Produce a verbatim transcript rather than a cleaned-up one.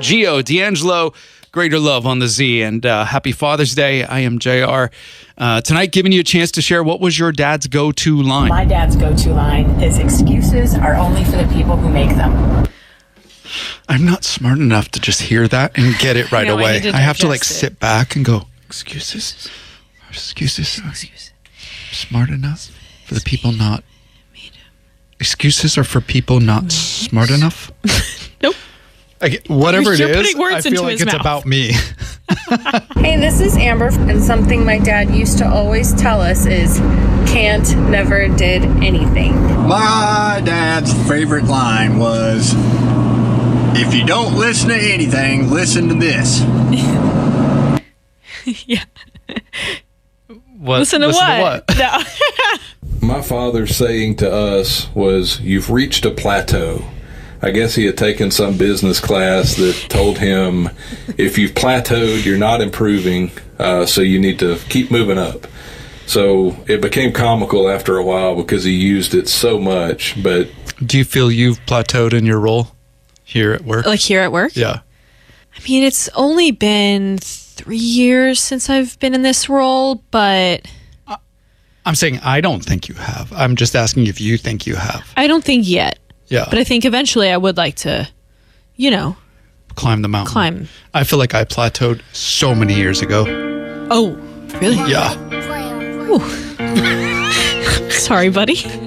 Gio, D'Angelo, Greater Love on the Z. And uh, happy Father's Day. I am J R. Uh, tonight, giving you a chance to share what was your dad's go-to line. My dad's go-to line is excuses are only for the people who make them. I'm not smart enough to just hear that and get it right I know, away. I, I have to like it. sit back and go, excuses? Excuses? Excuses. Smart enough for the people not... Excuses are for people not smart enough? Nope. I, whatever You're it is, putting words I feel into like his it's mouth. about me. Hey, this is Amber, and something my dad used to always tell us is can't, never did anything. My dad's favorite line was, if you don't listen to anything, listen to this. Yeah. What, Listen to listen what? To what? No. My father's saying to us was, you've reached a plateau. I guess he had taken some business class that told him, if you've plateaued, you're not improving, uh, so you need to keep moving up. So it became comical after a while because he used it so much. But Do you feel you've plateaued in your role here at work? Like here at work? Yeah. I mean, it's only been three years since I've been in this role, but I'm saying I don't think you have. I'm just asking if you think you have. I don't think yet. Yeah. But I think eventually I would like to, you know, Climb the mountain. climb. I feel like I plateaued so many years ago. Oh, really? Yeah. Sorry, buddy.